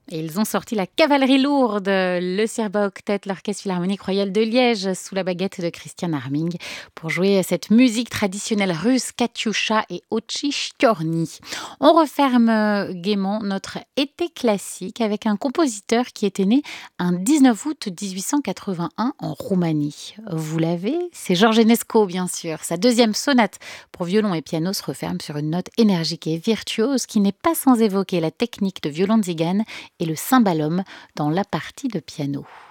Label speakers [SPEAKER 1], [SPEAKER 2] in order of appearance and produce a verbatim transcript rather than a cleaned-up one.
[SPEAKER 1] Et ils ont sorti la cavalerie lourde, le Sirba Octet, l'Orchestre Philharmonique Royal de Liège, sous la baguette de Christian Arming, pour jouer cette musique traditionnelle russe, Katyusha et Ochi Shtiorny. On referme euh, gaiement notre été classique avec un compositeur qui était né un dix-neuf août dix-huit cent quatre-vingt-un en Roumanie. Vous l'avez, c'est Georges Enesco, bien sûr. Sa deuxième sonate pour violon et piano se referme sur une note énergique et virtuose qui n'est pas sans évoquer la technique de violon de Zigane et le cymbalum dans la partie de piano.